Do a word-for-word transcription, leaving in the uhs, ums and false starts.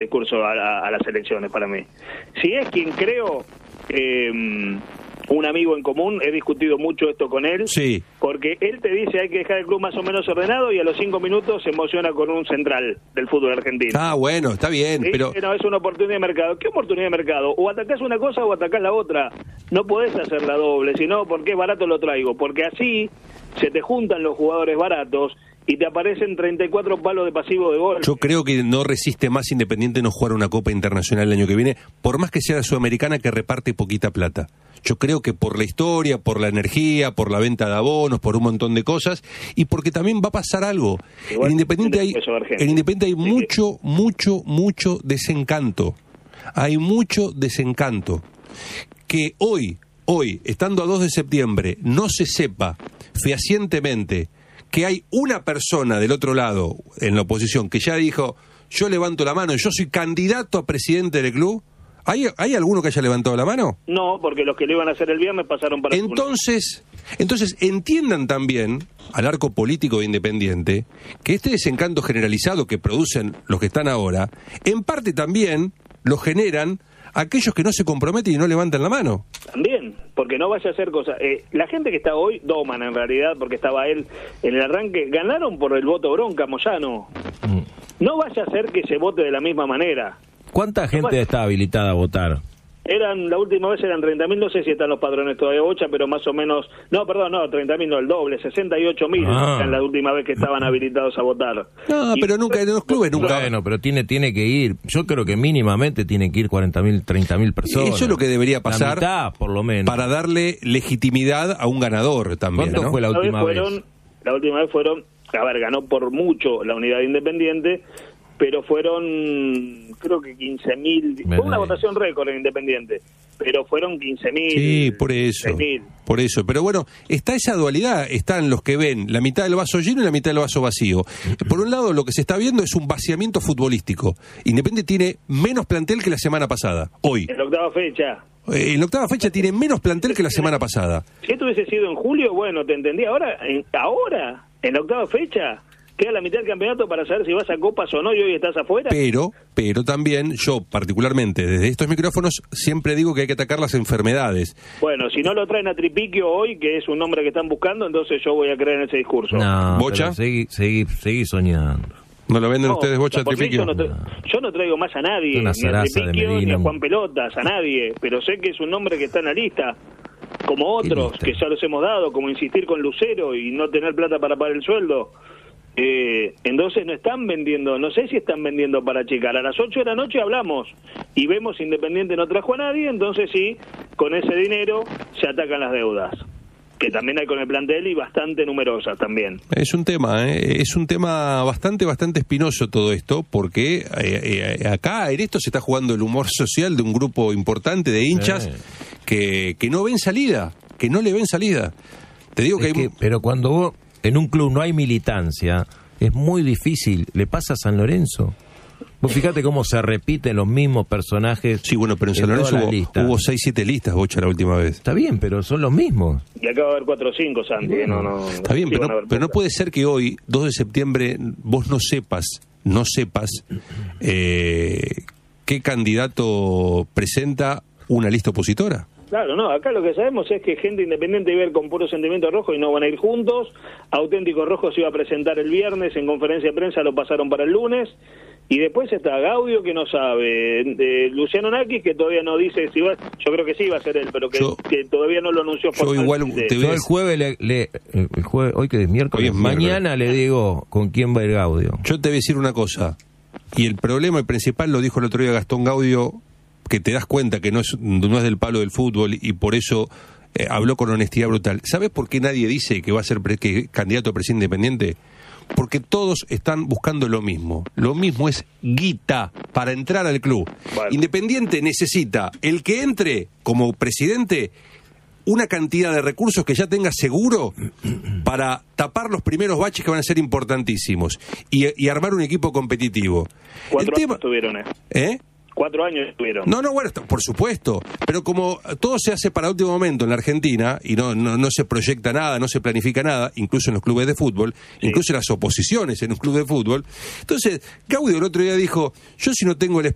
discurso a, a, a las elecciones para mí. Si es quien creo, eh, un amigo en común, he discutido mucho esto con él, sí. porque él te dice hay que dejar el club más o menos ordenado y a los cinco minutos se emociona con un central del fútbol argentino. Ah, bueno, está bien, ¿Sí? pero... No, es una oportunidad de mercado. ¿Qué oportunidad de mercado? O atacás una cosa o atacás la otra. No podés hacer la doble, sino porque es barato lo traigo, porque así se te juntan los jugadores baratos y te aparecen treinta y cuatro palos de pasivo de gol. Yo creo que no resiste más Independiente no jugar una Copa Internacional el año que viene, por más que sea la Sudamericana que reparte poquita plata. Yo creo que por la historia, por la energía, por la venta de abonos, por un montón de cosas, y porque también va a pasar algo. Igual, en Independiente hay, en Independiente hay sí, mucho, mucho, mucho desencanto. Hay mucho desencanto. Que hoy, hoy, estando a dos de septiembre, no se sepa fehacientemente que hay una persona del otro lado, en la oposición, que ya dijo, yo levanto la mano, yo soy candidato a presidente del club. ¿Hay, ¿Hay alguno que haya levantado la mano? No, porque los que lo iban a hacer el viernes pasaron para entonces, entonces entiendan también, al arco político de Independiente, que este desencanto generalizado que producen los que están ahora, en parte también lo generan aquellos que no se comprometen y no levantan la mano. También, porque no vaya a hacer cosas. Eh, la gente que está hoy, Doman en realidad, porque estaba él en el arranque, ganaron por el voto bronca, Moyano. Mm. No vaya a ser que se vote de la misma manera. ¿Cuánta gente no está habilitada a votar? Eran, la última vez eran treinta mil, no sé si están los padrones todavía, Bocha, pero más o menos, no, perdón, no, treinta mil no, el doble, sesenta y ocho mil ah. eran la última vez que estaban habilitados a votar. No, y, pero nunca, en los clubes nunca. Bueno, pero tiene tiene que ir, yo creo que mínimamente tiene que ir cuarenta mil, treinta mil personas. Eso es lo que debería pasar, la mitad, por lo menos, para darle legitimidad a un ganador también. ¿Cuánto ¿no? fue la Una última vez? vez? Fueron, la última vez fueron, a ver, ganó por mucho la Unidad Independiente, pero fueron, creo que quince mil, fue una votación récord en Independiente, pero fueron quince mil. Sí, por eso, por eso. Pero bueno, está esa dualidad, están los que ven la mitad del vaso lleno y la mitad del vaso vacío. Por un lado, lo que se está viendo es un vaciamiento futbolístico. Independiente tiene menos plantel que la semana pasada, hoy. En la octava fecha. Eh, en la octava fecha tiene menos plantel que la semana pasada. Si esto hubiese sido en julio, bueno, te entendí. Ahora, en, ahora, en la octava fecha... Queda la mitad del campeonato para saber si vas a copas o no y hoy estás afuera. Pero, pero también yo particularmente desde estos micrófonos siempre digo que hay que atacar las enfermedades. Bueno, si no lo traen a Tripiquio hoy, que es un nombre que están buscando, entonces yo voy a creer en ese discurso. No, ¿Bocha? Seguí, seguí, seguí soñando. ¿No lo venden no, ustedes, Bocha, a Tripiquio? Yo no, tra yo no traigo más a nadie, Una ni a Tripiquio, ni a Juan Pelotas, a nadie, pero sé que es un nombre que está en la lista, como otros, que ya los hemos dado, como insistir con Lucero y no tener plata para pagar el sueldo. Eh, entonces no están vendiendo, no sé si están vendiendo para achicar. A las ocho de la noche hablamos y vemos Independiente no trajo a nadie, entonces sí, con ese dinero se atacan las deudas, que también hay con el plantel y bastante numerosas también. Es un tema, ¿eh? es un tema bastante, bastante espinoso todo esto, porque eh, eh, acá en esto se está jugando el humor social de un grupo importante de hinchas sí. que, que no ven salida, que no le ven salida. Te digo que, es hay... que pero cuando vos en un club no hay militancia, es muy difícil. Le pasa a San Lorenzo. Vos fíjate cómo se repiten los mismos personajes. Sí, bueno, pero en San Lorenzo hubo, hubo seis, siete listas, Bocha, la última vez. Está bien, pero son los mismos. Y acaba de haber cuatro o cinco, Santi. No, no, Está bien, pero, no, pero no puede ser que hoy, dos de septiembre, vos no sepas, no sepas eh, qué candidato presenta una lista opositora. Claro, no, acá lo que sabemos es que gente independiente iba a ir con puro sentimiento rojo y no van a ir juntos. Auténtico Rojo se iba a presentar el viernes en conferencia de prensa, lo pasaron para el lunes. Y después está Gaudio, que no sabe, de Luciano Nakis, que todavía no dice si va, yo creo que sí va a ser él, pero que, yo, que todavía no lo anunció formalmente. Yo el jueves, le, le, el jueves, hoy que es miércoles, es mañana miércoles. Le digo con quién va a ir Gaudio. Yo te voy a decir una cosa, y el problema el principal lo dijo el otro día Gastón Gaudio, que te das cuenta que no es, no es del palo del fútbol y por eso eh, habló con honestidad brutal. ¿Sabes por qué nadie dice que va a ser pre que candidato a presidente independiente? Porque todos están buscando lo mismo. Lo mismo es guita para entrar al club. Bueno. Independiente necesita el que entre como presidente una cantidad de recursos que ya tenga seguro para tapar los primeros baches que van a ser importantísimos y, y armar un equipo competitivo. Cuatro el tema... años tuvieron, ¿eh? ¿Eh? Cuatro años estuvieron. No, no, bueno, por supuesto. Pero como todo se hace para último momento en la Argentina y no, no, no se proyecta nada, no se planifica nada, incluso en los clubes de fútbol, sí. incluso en las oposiciones en un club de fútbol. Entonces, Gaudio el otro día dijo, yo si no tengo el